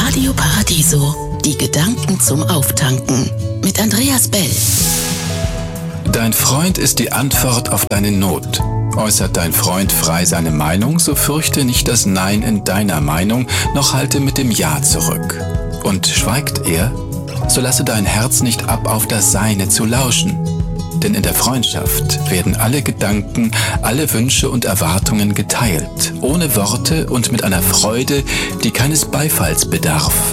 Radio Paradiso, die Gedanken zum Auftanken mit Andreas Bell. Dein Freund ist die Antwort auf deine Not. Äußert dein Freund frei seine Meinung, so fürchte nicht das Nein in deiner Meinung, noch halte mit dem Ja zurück. Und schweigt er, so lasse dein Herz nicht ab, auf das Seine zu lauschen. Denn in der Freundschaft werden alle Gedanken, alle Wünsche und Erwartungen geteilt, ohne Worte und mit einer Freude, die keines Beifalls bedarf.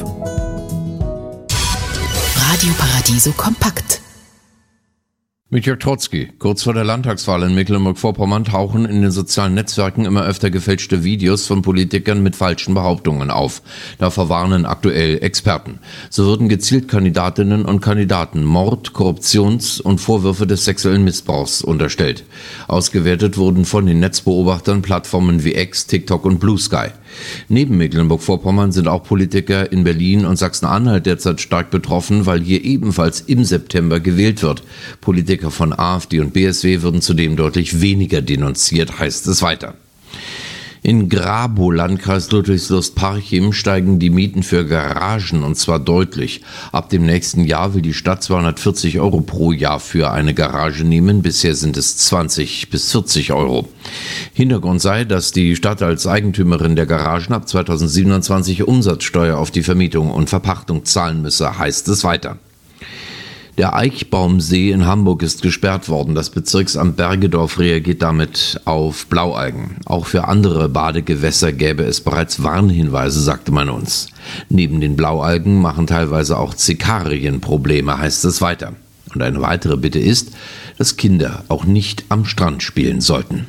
Radio Paradiso kompakt. Mit Jörg Trotzki. Kurz vor der Landtagswahl in Mecklenburg-Vorpommern tauchen in den sozialen Netzwerken immer öfter gefälschte Videos von Politikern mit falschen Behauptungen auf. Davor warnen aktuell Experten. So würden gezielt Kandidatinnen und Kandidaten Mord, Korruptions- und Vorwürfe des sexuellen Missbrauchs unterstellt. Ausgewertet wurden von den Netzbeobachtern Plattformen wie X, TikTok und Blue Sky. Neben Mecklenburg-Vorpommern sind auch Politiker in Berlin und Sachsen-Anhalt derzeit stark betroffen, weil hier ebenfalls im September gewählt wird. Politiker von AfD und BSW würden zudem deutlich weniger denunziert, heißt es weiter. In Grabow, Landkreis Ludwigslust-Parchim, steigen die Mieten für Garagen, und zwar deutlich. Ab dem nächsten Jahr will die Stadt 240 € pro Jahr für eine Garage nehmen. Bisher sind es 20 bis 40 €. Hintergrund sei, dass die Stadt als Eigentümerin der Garagen ab 2027 Umsatzsteuer auf die Vermietung und Verpachtung zahlen müsse, heißt es weiter. Der Eichbaumsee in Hamburg ist gesperrt worden. Das Bezirksamt Bergedorf reagiert damit auf Blaualgen. Auch für andere Badegewässer gäbe es bereits Warnhinweise, sagte man uns. Neben den Blaualgen machen teilweise auch Zikarien Probleme, heißt es weiter. Und eine weitere Bitte ist, dass Kinder auch nicht am Strand spielen sollten.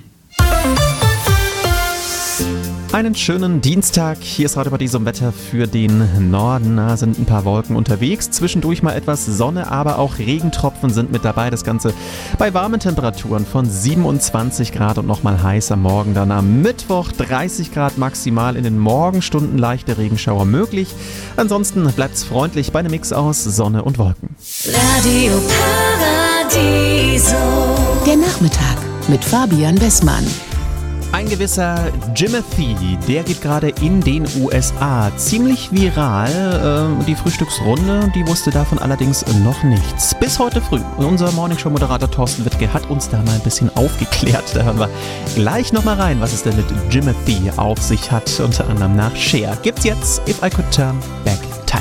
Einen schönen Dienstag. Hier ist Radio Paradiso Wetter für den Norden. Da sind ein paar Wolken unterwegs. Zwischendurch mal etwas Sonne, aber auch Regentropfen sind mit dabei. Das Ganze bei warmen Temperaturen von 27 Grad und nochmal heiß am Morgen. Dann am Mittwoch 30 Grad maximal, in den Morgenstunden leichte Regenschauer möglich. Ansonsten bleibt's freundlich bei einem Mix aus Sonne und Wolken. Radio Paradiso. Der Nachmittag mit Fabian Wessmann. Ein gewisser Jimothy, der geht gerade in den USA ziemlich viral. Die Frühstücksrunde, die wusste davon allerdings noch nichts. Bis heute früh. Und unser Morningshow-Moderator Thorsten Wittke hat uns da mal ein bisschen aufgeklärt. Da hören wir gleich nochmal rein, was es denn mit Jimothy auf sich hat. Unter anderem nach Cher. Gibt's jetzt If I Could Turn Back